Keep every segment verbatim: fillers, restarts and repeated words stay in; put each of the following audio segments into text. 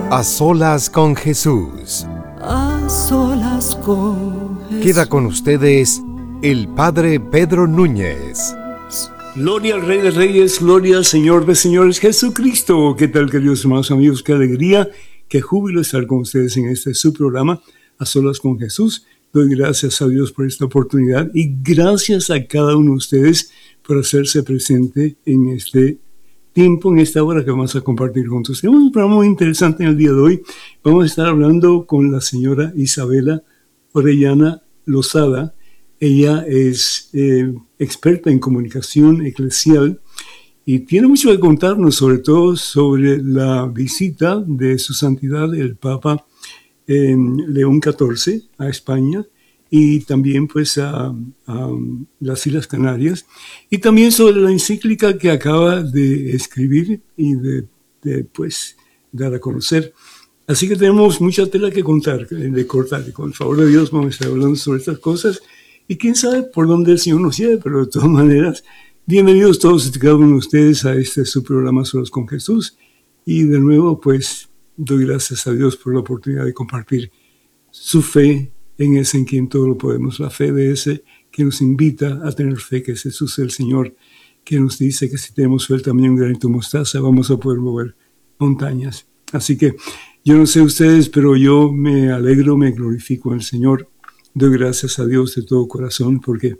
A solas con Jesús. A solas con Jesús. Queda con ustedes el Padre Pedro Núñez. Gloria al Rey de Reyes, gloria al Señor de Señores, Jesucristo. ¿Qué tal, queridos hermanos amigos? Qué alegría, qué júbilo estar con ustedes en este su programa, A Solas con Jesús. Doy gracias a Dios por esta oportunidad y gracias a cada uno de ustedes por hacerse presente en este tiempo, en esta hora que vamos a compartir juntos. Tenemos un programa muy interesante en el día de hoy. Vamos a estar hablando con la señora Isabela Orellana Lozada. Ella es eh, experta en comunicación eclesial y tiene mucho que contarnos, sobre todo sobre la visita de su santidad el Papa eh, León catorce a España y también pues a, a las Islas Canarias, y también sobre la encíclica que acaba de escribir y de, de pues dar a conocer. Así que tenemos mucha tela que contar, de cortar, y con el favor de Dios vamos a estar hablando sobre estas cosas. Y quién sabe por dónde el Señor nos lleve, pero de todas maneras, bienvenidos todos y cada uno de ustedes a este su programa Solos con Jesús. Y de nuevo, pues, doy gracias a Dios por la oportunidad de compartir su fe en ese en quien todo lo podemos, la fe de ese que nos invita a tener fe, que es Jesús el Señor, que nos dice que si tenemos fe también un granito de mostaza, vamos a poder mover montañas. Así que, yo no sé ustedes, pero yo me alegro, me glorifico en el Señor. Doy gracias a Dios de todo corazón porque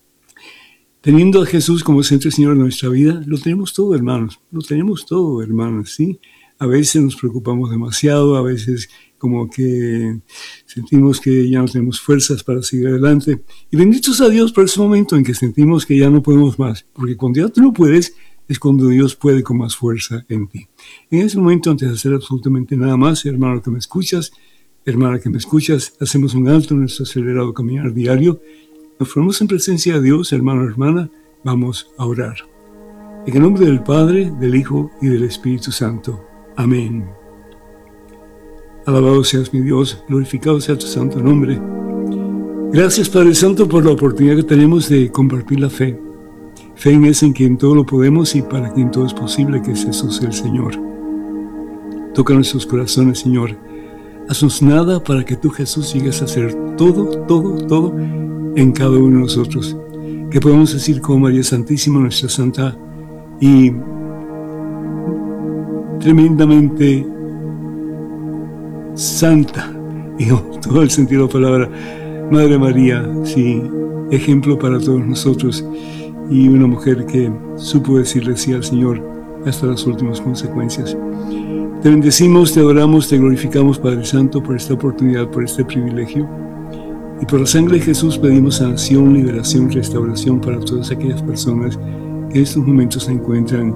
teniendo a Jesús como centro y Señor de nuestra vida, lo tenemos todo, hermanos. Lo tenemos todo, hermanos, ¿sí? A veces nos preocupamos demasiado, a veces como que sentimos que ya no tenemos fuerzas para seguir adelante. Y benditos a Dios por ese momento en que sentimos que ya no podemos más. Porque cuando ya tú no puedes, es cuando Dios puede con más fuerza en ti. En ese momento, antes de hacer absolutamente nada más, hermano que me escuchas, hermana que me escuchas, hacemos un alto en nuestro acelerado caminar diario. Nos ponemos en presencia de Dios, hermano, hermana, vamos a orar. En el nombre del Padre, del Hijo y del Espíritu Santo. Amén. Alabado seas mi Dios, glorificado sea tu santo nombre. Gracias, Padre Santo, por la oportunidad que tenemos de compartir la fe. Fe en ese en quien todo lo podemos y para quien todo es posible, que es Jesús el Señor. Toca nuestros corazones, Señor. Haznos nada para que tú, Jesús, llegues a hacer todo, todo, todo en cada uno de nosotros. Que podamos decir como María Santísima, nuestra Santa y tremendamente santa, y en todo el sentido de la palabra, Madre María, sí, ejemplo para todos nosotros, y una mujer que supo decirle sí al Señor hasta las últimas consecuencias. Te bendecimos, te adoramos, te glorificamos, Padre Santo, por esta oportunidad, por este privilegio. Y por la sangre de Jesús pedimos sanación, liberación, restauración para todas aquellas personas que en estos momentos se encuentran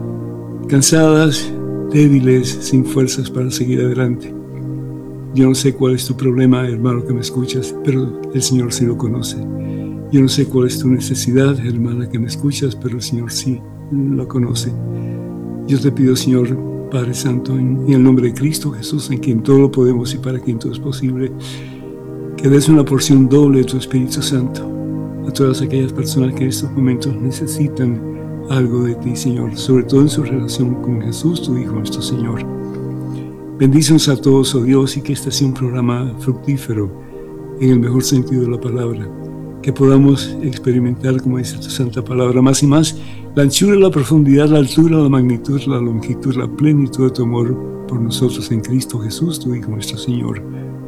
cansadas, débiles, sin fuerzas para seguir adelante. Yo no sé cuál es tu problema, hermano que me escuchas, pero el Señor sí lo conoce. Yo no sé cuál es tu necesidad, hermana que me escuchas, pero el Señor sí lo conoce. Yo te pido, Señor, Padre Santo, en, en el nombre de Cristo Jesús, en quien todo lo podemos y para quien todo es posible, que des una porción doble de tu Espíritu Santo a todas aquellas personas que en estos momentos necesitan algo de ti, Señor, sobre todo en su relación con Jesús, tu Hijo, nuestro Señor. Bendícenos a todos, oh Dios, y que este sea un programa fructífero en el mejor sentido de la palabra, que podamos experimentar, como dice tu santa palabra, más y más la anchura, la profundidad, la altura, la magnitud, la longitud, la plenitud de tu amor por nosotros en Cristo Jesús, tu Hijo, nuestro Señor.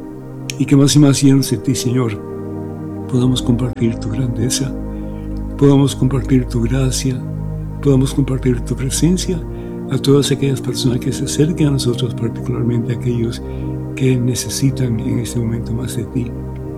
Y que más y más llenos de ti, Señor, podamos compartir tu grandeza, podamos compartir tu gracia, podamos compartir tu presencia a todas aquellas personas que se acerquen a nosotros, particularmente a aquellos que necesitan en este momento más de ti.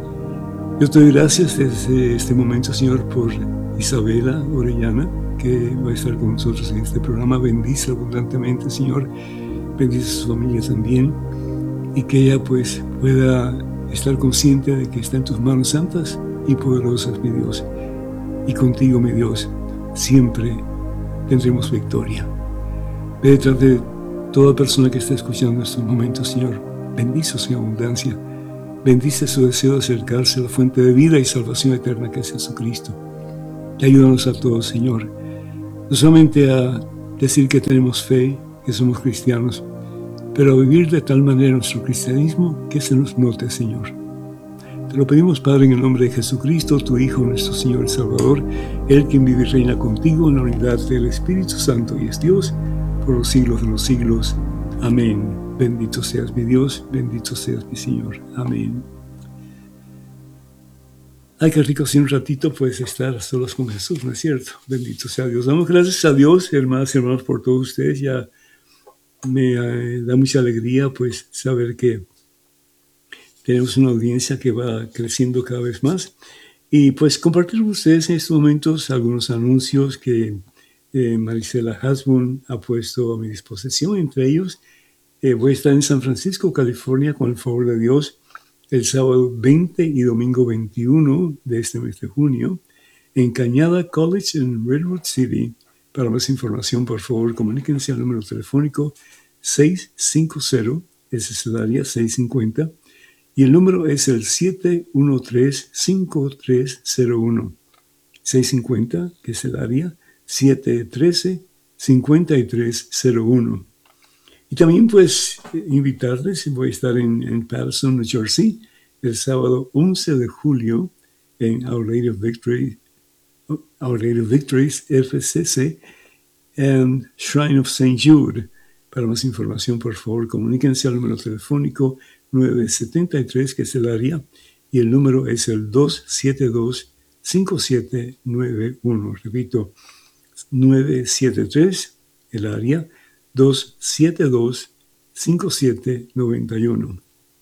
Yo te doy gracias desde este momento, Señor, por Isabela Orellana, que va a estar con nosotros en este programa. Bendice abundantemente, Señor. Bendice a su familia también. Y que ella pues pueda estar consciente de que está en tus manos santas y poderosas, mi Dios. Y contigo, mi Dios, siempre tendremos victoria. Ve detrás de toda persona que está escuchando en estos momentos, Señor. Bendícelos en abundancia. Bendice su deseo de acercarse a la fuente de vida y salvación eterna que es Jesucristo. Y ayúdanos a todos, Señor, no solamente a decir que tenemos fe, que somos cristianos, pero vivir de tal manera nuestro cristianismo que se nos note, Señor. Te lo pedimos, Padre, en el nombre de Jesucristo, tu Hijo, nuestro Señor y Salvador, Él quien vive y reina contigo en la unidad del Espíritu Santo y es Dios por los siglos de los siglos. Amén. Bendito seas mi Dios, bendito seas mi Señor. Amén. Ay, qué rico, si un ratito puedes estar a solas con Jesús, ¿no es cierto? Bendito sea Dios. Damos gracias a Dios, hermanas y hermanos, por todos ustedes. Ya me eh, da mucha alegría, pues, saber que tenemos una audiencia que va creciendo cada vez más. Y, pues, compartir con ustedes en estos momentos algunos anuncios que eh, Marisela Hasbun ha puesto a mi disposición. Entre ellos, eh, voy a estar en San Francisco, California, con el favor de Dios, el sábado veinte y domingo veintiuno de este mes de junio, en Cañada College en Redwood City. Para más información, por favor, comuníquense al número telefónico seis cinco cero, ese es el área seis cincuenta, y el número es el siete uno tres, cinco tres cero uno. seis cincuenta, que es el área siete uno tres, cinco tres cero uno. Y también, pues, invitarles, voy a estar en, en Patterson, New Jersey, el sábado once de julio en Our Lady of Victory, Our Lady of Victories, F C C, and Shrine of Saint Jude. Para más información, por favor, comuníquense al número telefónico nueve siete tres, que es el área, y el número es el dos siete dos, cinco siete nueve uno. Repito, nueve siete tres, el área, dos siete dos, cinco siete nueve uno.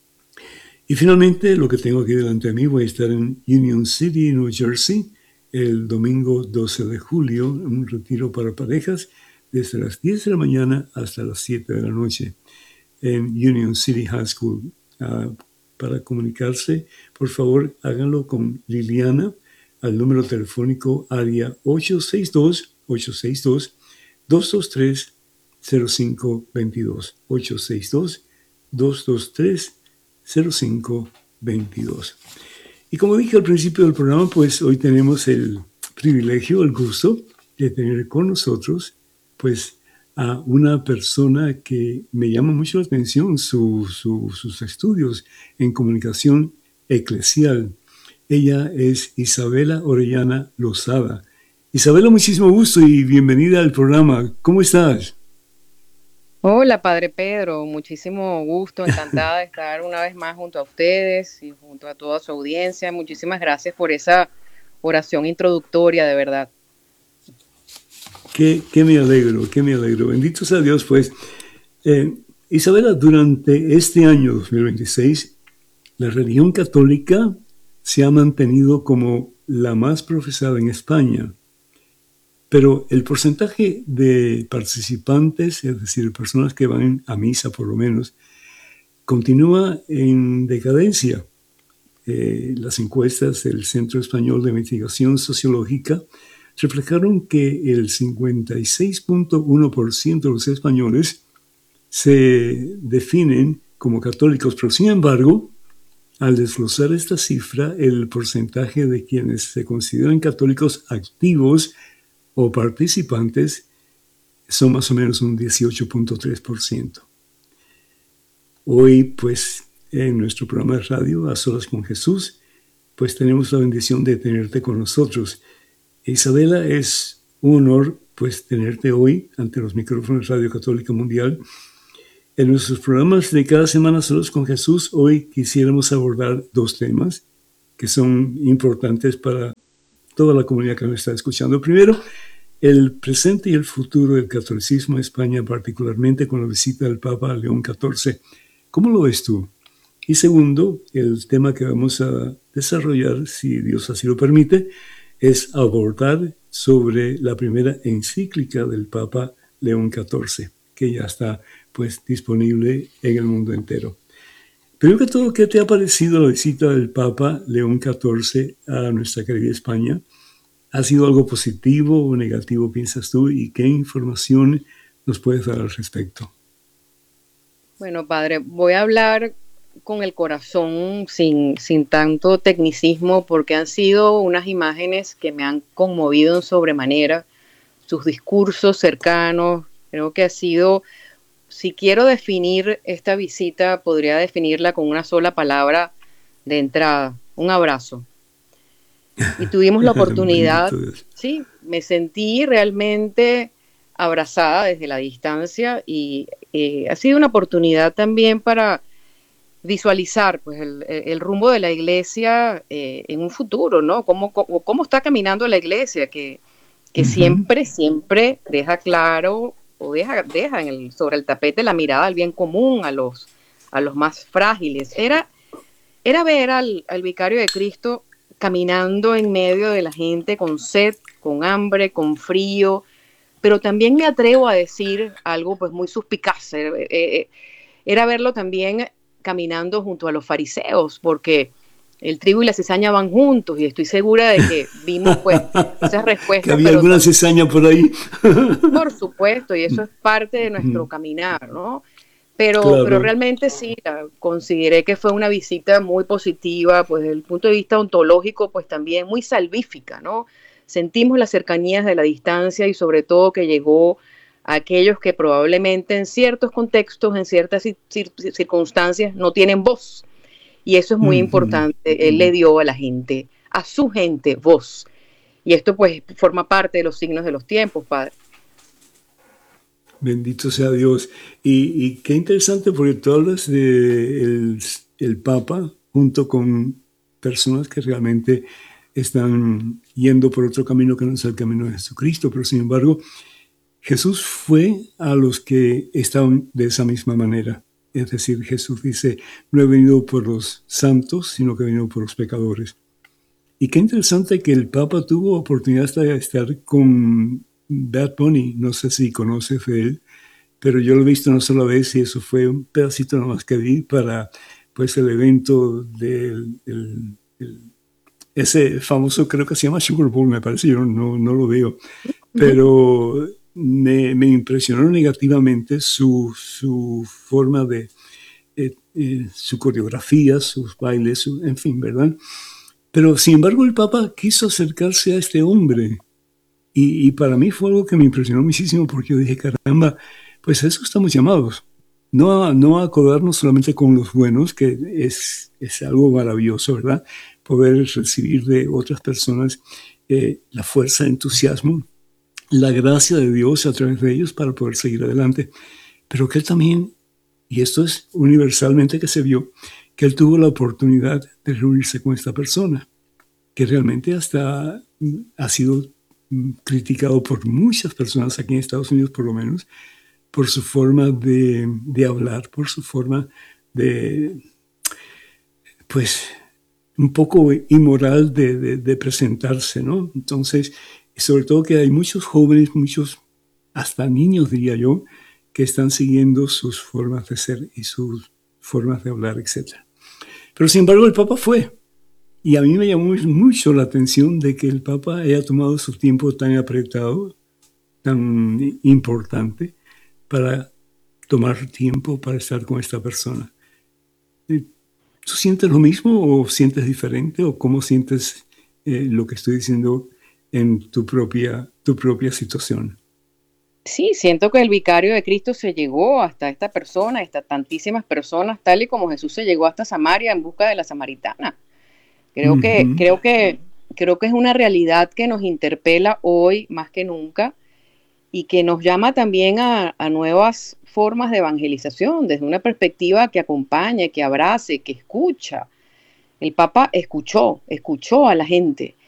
Y finalmente, lo que tengo aquí delante de mí, voy a estar en Union City, New Jersey, el domingo doce de julio, un retiro para parejas, desde las diez de la mañana hasta las siete de la noche, en Union City High School. Uh, para comunicarse, por favor, háganlo con Liliana al número telefónico área ocho seis dos, ocho seis dos, dos dos tres, cero cinco dos dos, ocho seis dos, dos dos tres, cero cinco dos dos. Y como dije al principio del programa, pues hoy tenemos el privilegio, el gusto de tener con nosotros, pues, a una persona que me llama mucho la atención, su, su, sus estudios en comunicación eclesial. Ella es Isabela Orellana Lozada. Isabela, muchísimo gusto y bienvenida al programa. ¿Cómo estás? Hola, Padre Pedro, muchísimo gusto, encantada de estar una vez más junto a ustedes y junto a toda su audiencia. Muchísimas gracias por esa oración introductoria, de verdad. Qué, qué me alegro, qué me alegro. Bendito sea Dios, pues. Eh, Isabela, durante este año dos mil veintiséis, la religión católica se ha mantenido como la más profesada en España. Pero el porcentaje de participantes, es decir, personas que van a misa por lo menos, continúa en decadencia. Eh, las encuestas del Centro Español de Investigación Sociológica reflejaron que el cincuenta y seis punto uno por ciento de los españoles se definen como católicos, pero sin embargo, al desglosar esta cifra, el porcentaje de quienes se consideran católicos activos o participantes son más o menos un dieciocho punto tres por ciento. Hoy, pues, en nuestro programa de radio, A Solas con Jesús, pues tenemos la bendición de tenerte con nosotros. Isabela, es un honor, pues, tenerte hoy ante los micrófonos de Radio Católica Mundial. En nuestros programas de cada semana Solas con Jesús, hoy quisiéramos abordar dos temas que son importantes para toda la comunidad que nos está escuchando. Primero, el presente y el futuro del catolicismo en España, particularmente con la visita del Papa León catorce. ¿Cómo lo ves tú? Y segundo, el tema que vamos a desarrollar, si Dios así lo permite, es abordar sobre la primera encíclica del Papa León catorce, que ya está, pues, disponible en el mundo entero. Primero que todo, ¿qué te ha parecido la visita del Papa León catorce a nuestra querida España? ¿Ha sido algo positivo o negativo, piensas tú? ¿Y qué información nos puedes dar al respecto? Bueno, Padre, voy a hablar con el corazón, sin, sin tanto tecnicismo, porque han sido unas imágenes que me han conmovido en sobremanera. Sus discursos cercanos, creo que ha sido si quiero definir esta visita, podría definirla con una sola palabra de entrada, un abrazo. Y tuvimos la oportunidad, sí, me sentí realmente abrazada desde la distancia y eh, ha sido una oportunidad también para visualizar pues el, el rumbo de la iglesia eh, en un futuro, ¿no? Cómo, cómo, cómo está caminando la iglesia, que, que uh-huh. siempre, siempre deja claro o deja, deja en el, sobre el tapete la mirada al bien común, a los, a los más frágiles. Era, era ver al, al vicario de Cristo caminando en medio de la gente con sed, con hambre, con frío, pero también me atrevo a decir algo pues muy suspicaz, eh, eh, era verlo también caminando junto a los fariseos, porque el trigo y la cizaña van juntos, y estoy segura de que vimos pues esas respuestas. Que había pero alguna también, cizaña por ahí. Por supuesto, y eso es parte de nuestro caminar, ¿no? Pero, claro. pero realmente sí, la, consideré que fue una visita muy positiva, pues desde el punto de vista ontológico, pues también muy salvífica, ¿no? Sentimos las cercanías de la distancia y sobre todo que llegó a aquellos que probablemente en ciertos contextos, en ciertas cir circunstancias, no tienen voz. Y eso es muy uh-huh. importante. Él le dio a la gente, a su gente, voz. Y esto pues forma parte de los signos de los tiempos, Padre. Bendito sea Dios. Y, y qué interesante, porque tú hablas de el, el Papa junto con personas que realmente están yendo por otro camino que no es el camino de Jesucristo, pero sin embargo Jesús fue a los que estaban de esa misma manera. Es decir, Jesús dice, no he venido por los santos, sino que he venido por los pecadores. Y qué interesante que el Papa tuvo oportunidad de estar con Bad Bunny, no sé si conoces de él, pero yo lo he visto una sola vez y eso fue un pedacito nomás que vi para pues, el evento del... del, del ese famoso, creo que se llama Super Bowl, me parece, yo no, no lo veo, pero me, me impresionó negativamente su, su forma de, eh, eh, su coreografía, sus bailes, su, en fin, ¿verdad? Pero sin embargo el Papa quiso acercarse a este hombre y, y para mí fue algo que me impresionó muchísimo porque yo dije, caramba, pues a eso estamos llamados. No a, no a acodarnos solamente con los buenos, que es, es algo maravilloso, ¿verdad? Poder recibir de otras personas eh, la fuerza, entusiasmo, la gracia de Dios a través de ellos para poder seguir adelante. Pero que él también, y esto es universalmente que se vio, que él tuvo la oportunidad de reunirse con esta persona, que realmente hasta ha sido criticado por muchas personas aquí en Estados Unidos, por lo menos, por su forma de, de hablar, por su forma de, pues, un poco inmoral de, de, de presentarse, ¿no? Entonces, sobre todo que hay muchos jóvenes, muchos, hasta niños, diría yo, que están siguiendo sus formas de ser y sus formas de hablar, etcétera. Pero, sin embargo, el Papa fue. Y a mí me llamó mucho la atención de que el Papa haya tomado su tiempo tan apretado, tan importante, para tomar tiempo para estar con esta persona. ¿Tú sientes lo mismo o sientes diferente o cómo sientes eh, lo que estoy diciendo en tu propia, tu propia situación? Sí, siento que el vicario de Cristo se llegó hasta esta persona, hasta tantísimas personas, tal y como Jesús se llegó hasta Samaria en busca de la samaritana. Creo, uh-huh. que, creo, que, creo que es una realidad que nos interpela hoy más que nunca y que nos llama también a, a nuevas formas de evangelización, desde una perspectiva que acompañe, que abrace, que escucha. El Papa escuchó, escuchó a la gente